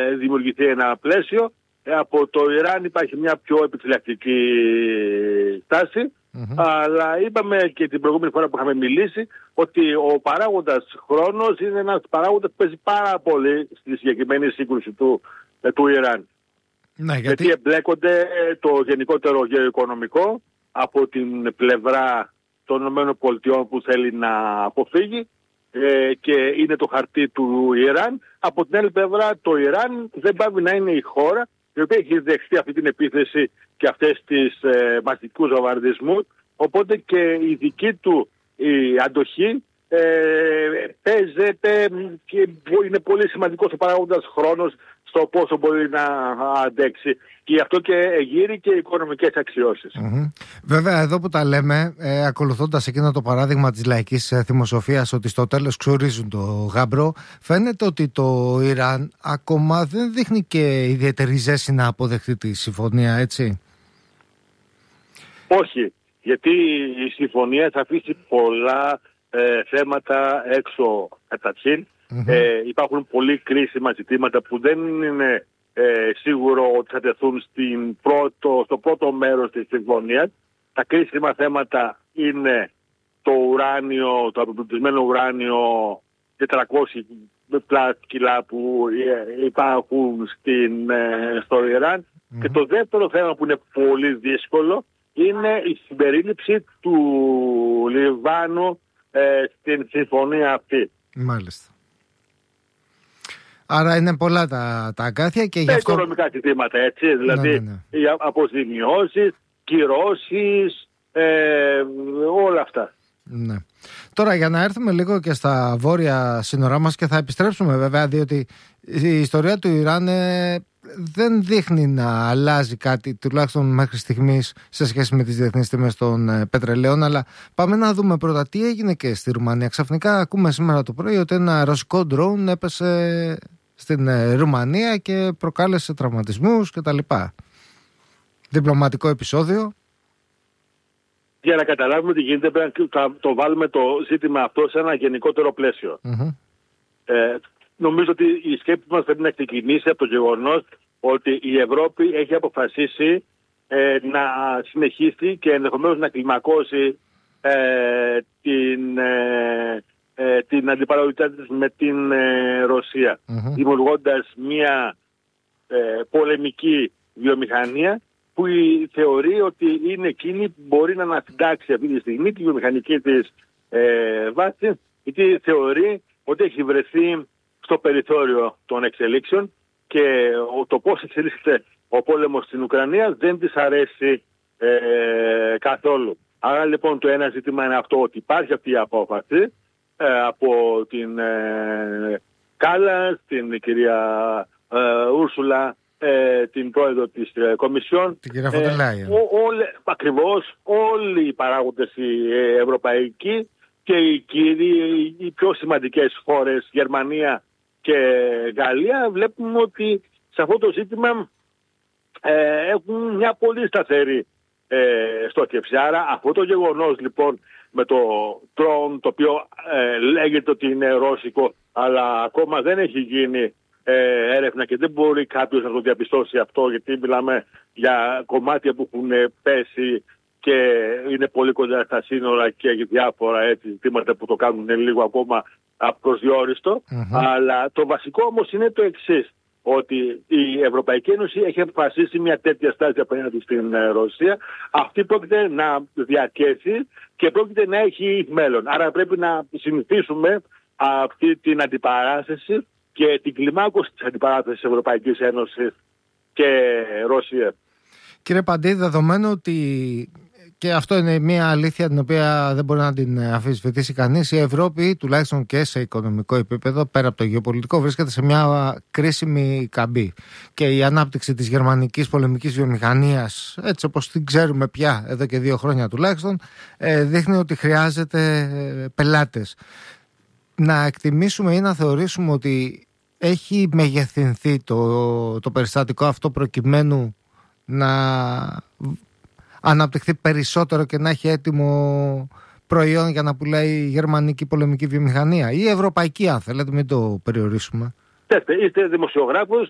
δημιουργηθεί ένα πλαίσιο. Από το Ιράν υπάρχει μια πιο επιφυλακτική στάση. Αλλά είπαμε και την προηγούμενη φορά που είχαμε μιλήσει ότι ο παράγοντας χρόνος είναι ένας παράγοντας που παίζει πάρα πολύ στη συγκεκριμένη σύγκρουση του Ιράν. Ναι, γιατί εμπλέκονται το γενικότερο γεωοικονομικό από την πλευρά των ΗΠΑ που θέλει να αποφύγει και είναι το χαρτί του Ιράν. Από την άλλη πλευρά το Ιράν δεν πάβει να είναι η χώρα η οποία έχει δεχτεί αυτή την επίθεση και αυτές τις μαστικούς βομβαρδισμούς, οπότε και η δική του η αντοχή παίζεται και είναι πολύ σημαντικός ο παράγοντας χρόνος στο πόσο μπορεί να αντέξει και αυτό και γύρει και οικονομικές αξιώσεις. Βέβαια εδώ που τα λέμε, ακολουθώντας εκείνο το παράδειγμα της λαϊκής θυμοσοφίας ότι στο τέλος ξουρίζουν το γάμπρο, φαίνεται ότι το Ιράν ακόμα δεν δείχνει και ιδιαίτερη ζέση να αποδεχτεί τη συμφωνία, έτσι? Όχι, γιατί η συμφωνία θα αφήσει πολλά θέματα έξω καταρχήν. Υπάρχουν πολύ κρίσιμα ζητήματα που δεν είναι σίγουρο ότι θα τεθούν στο πρώτο μέρος της συμφωνίας. Τα κρίσιμα θέματα είναι το ουράνιο, το αποπλουτισμένο ουράνιο 400 κιλά που υπάρχουν στο Ιράν. Και το δεύτερο θέμα που είναι πολύ δύσκολο είναι η συμπερίληψη του Λιβάνου στην συμφωνία αυτή. Μάλιστα. Άρα είναι πολλά τα αγκάθια και γι' αυτό... οικονομικά ζητήματα, έτσι, δηλαδή οι αποζημιώσεις, κυρώσεις, όλα αυτά. Ναι. Τώρα για να έρθουμε λίγο και στα βόρεια σύνορά μας και θα επιστρέψουμε βέβαια, διότι η ιστορία του Ιράν δεν δείχνει να αλλάζει κάτι, τουλάχιστον μέχρι στιγμής, σε σχέση με τις διεθνείς τιμές των πετρελαίων. Αλλά πάμε να δούμε πρώτα τι έγινε και στη Ρουμανία. Ξαφνικά ακούμε σήμερα το πρωί ότι ένα ρωσικό ντρόουν έπεσε στην Ρουμανία και προκάλεσε τραυματισμούς κτλ. Διπλωματικό επεισόδιο. Για να καταλάβουμε τι γίνεται, πρέπει να το βάλουμε το ζήτημα αυτό σε ένα γενικότερο πλαίσιο. Νομίζω ότι η σκέψη μας πρέπει να ξεκινήσει από το γεγονός ότι η Ευρώπη έχει αποφασίσει να συνεχίσει και ενδεχομένως να κλιμακώσει την αντιπαραγωγικότητα της με την Ρωσία, δημιουργώντας μια πολεμική βιομηχανία που θεωρεί ότι είναι εκείνη που μπορεί να ανασυντάξει αυτή τη στιγμή τη βιομηχανική της βάση, γιατί θεωρεί ότι έχει βρεθεί στο περιθώριο των εξελίξεων και το πώς εξελίσσεται ο πόλεμος στην Ουκρανία δεν της αρέσει καθόλου. Άρα λοιπόν το ένα ζήτημα είναι αυτό, ότι υπάρχει αυτή η απόφαση από την Κάλλας, την κυρία Ούρσουλα, την πρόεδρο της Κομισιόν, την κυρία Φοντερ Λάιεν. Ακριβώς όλοι οι παράγοντες οι ευρωπαϊκοί και οι πιο σημαντικές χώρες, Γερμανία και Γαλλία, βλέπουμε ότι σε αυτό το ζήτημα έχουν μια πολύ σταθερή στόχευση. Άρα αυτό το γεγονός λοιπόν με το drone, το οποίο λέγεται ότι είναι ρώσικο, αλλά ακόμα δεν έχει γίνει έρευνα και δεν μπορεί κάποιος να το διαπιστώσει αυτό, γιατί μιλάμε για κομμάτια που έχουν πέσει και είναι πολύ κοντά στα σύνορα και διάφορα ζητήματα που το κάνουν λίγο ακόμα απροσδιόριστο. Αλλά το βασικό όμως είναι το εξής, ότι η Ευρωπαϊκή Ένωση έχει αποφασίσει μια τέτοια στάση απέναντι στην Ρωσία. Αυτή πρόκειται να διαρκέσει και πρόκειται να έχει μέλλον. Άρα πρέπει να συνηθίσουμε αυτή την αντιπαράθεση και την κλιμάκωση της αντιπαράθεσης Ευρωπαϊκής Ένωσης και Ρωσία. Κύριε Παντή, δεδομένου ότι, και αυτό είναι μια αλήθεια την οποία δεν μπορεί να την αμφισβητήσει κανείς, η Ευρώπη, τουλάχιστον και σε οικονομικό επίπεδο, πέρα από το γεωπολιτικό, βρίσκεται σε μια κρίσιμη καμπή. Και η ανάπτυξη της γερμανικής πολεμικής βιομηχανίας, έτσι όπως την ξέρουμε πια εδώ και 2 χρόνια τουλάχιστον, δείχνει ότι χρειάζεται πελάτες. Να εκτιμήσουμε ή να θεωρήσουμε ότι έχει μεγεθυνθεί το περιστατικό αυτό προκειμένου να αναπτυχθεί περισσότερο και να έχει έτοιμο προϊόν για να πουλάει η γερμανική πολεμική βιομηχανία ή η ευρωπαϊκή, αν θέλετε, μην το περιορίσουμε? Είστε δημοσιογράφος